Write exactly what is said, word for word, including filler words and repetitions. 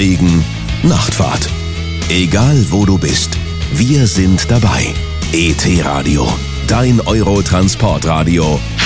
Regen, Nachtfahrt. Egal wo du bist, wir sind dabei. E T Radio, dein Euro-Transportradio